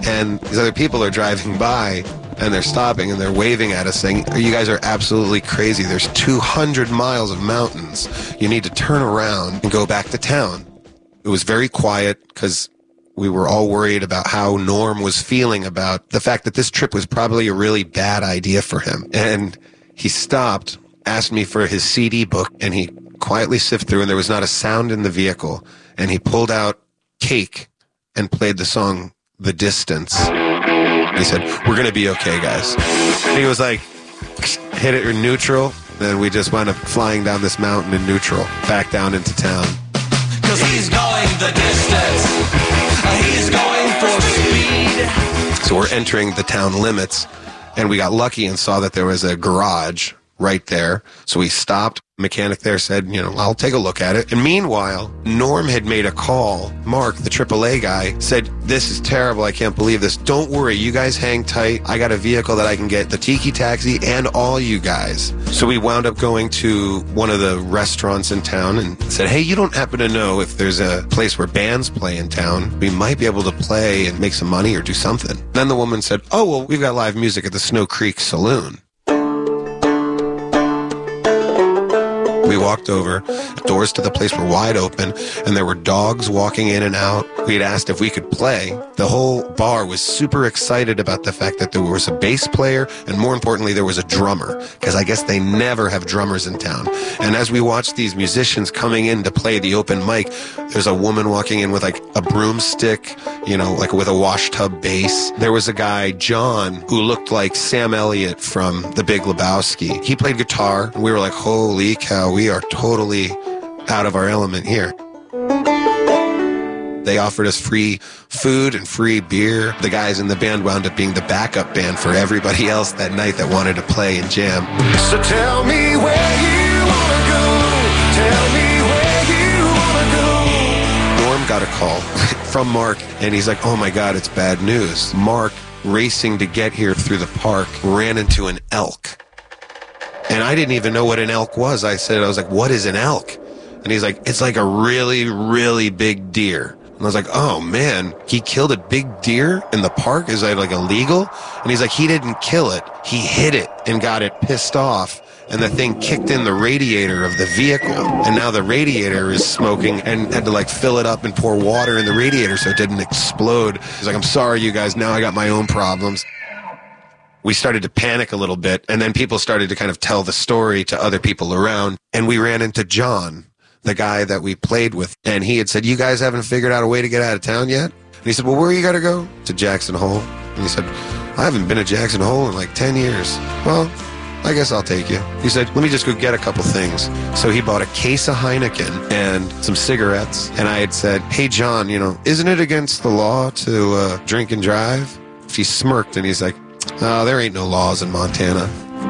and these other people are driving by, and they're stopping, and they're waving at us saying, you guys are absolutely crazy. There's 200 miles of mountains. You need to turn around and go back to town. It was very quiet because we were all worried about how Norm was feeling about the fact that this trip was probably a really bad idea for him. And he stopped, asked me for his CD book, and he quietly sifted through, and there was not a sound in the vehicle. And he pulled out Cake and played the song The Distance. He said, we're going to be okay, guys. And he was like, hit it in neutral. Then we just wound up flying down this mountain in neutral, back down into town. Cause he's going the distance. He's going for speed. So we're entering the town limits, and we got lucky and saw that there was a garage right there. So we stopped. Mechanic there said, I'll take a look at it. And meanwhile, Norm had made a call. Mark, the AAA guy, said, this is terrible. I can't believe this. Don't worry. You guys hang tight. I got a vehicle that I can get the Tiki Taxi and all you guys. So we wound up going to one of the restaurants in town and said, hey, you don't happen to know if there's a place where bands play in town? We might be able to play and make some money or do something. Then the woman said, oh, well, we've got live music at the Snow Creek Saloon. We walked over, doors to the place were wide open, and there were dogs walking in and out. We had asked if we could play. The whole bar was super excited about the fact that there was a bass player, and more importantly, there was a drummer, because I guess they never have drummers in town. And as we watched these musicians coming in to play the open mic, there's a woman walking in with like a broomstick, like with a wash tub bass. There was a guy, John, who looked like Sam Elliott from The Big Lebowski. He played guitar, and we were like, holy cow, we are totally out of our element here. They offered us free food and free beer. The guys in the band wound up being the backup band for everybody else that night that wanted to play and jam. So tell me where you wanna go. Tell me where you wanna go. Norm got a call from Mark, and he's like, oh my God, it's bad news. Mark, racing to get here through the park, ran into an elk. And I didn't even know what an elk was. I was like, what is an elk? And he's like, it's like a really, really big deer. And I was like, oh man, he killed a big deer in the park? Is that like illegal? And he's like, he didn't kill it. He hit it and got it pissed off. And the thing kicked in the radiator of the vehicle. And now the radiator is smoking and had to like fill it up and pour water in the radiator so it didn't explode. He's like, I'm sorry, you guys. Now I got my own problems. We started to panic a little bit, and then people started to kind of tell the story to other people around, and we ran into John, the guy that we played with, and he had said, you guys haven't figured out a way to get out of town yet? And he said, well, where are you got to go? To Jackson Hole. And he said, I haven't been to Jackson Hole in like 10 years. Well, I guess I'll take you. He said, let me just go get a couple things. So he bought a case of Heineken and some cigarettes, and I had said, hey, John, isn't it against the law to drink and drive? He smirked, and he's like, oh, there ain't no laws in Montana.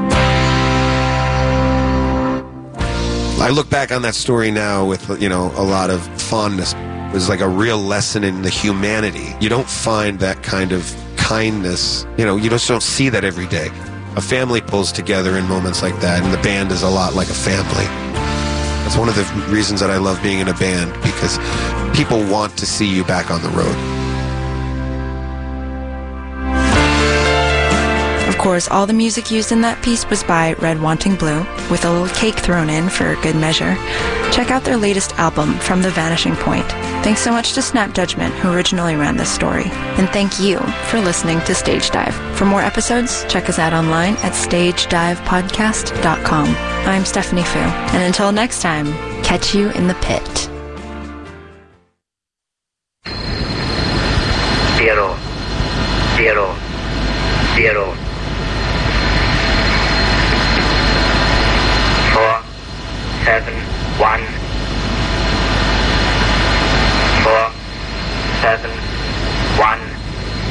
I look back on that story now with, a lot of fondness. It was like a real lesson in the humanity. You don't find that kind of kindness. You just don't see that every day. A family pulls together in moments like that, and the band is a lot like a family. That's one of the reasons that I love being in a band, because people want to see you back on the road. Of course, all the music used in that piece was by Red Wanting Blue, with a little cake thrown in for good measure. Check out their latest album, From the Vanishing Point. Thanks so much to Snap Judgment, who originally ran this story. And thank you for listening to Stage Dive. For more episodes, check us out online at stagedivepodcast.com. I'm Stephanie Fu, and until next time, catch you in the pit. Zero.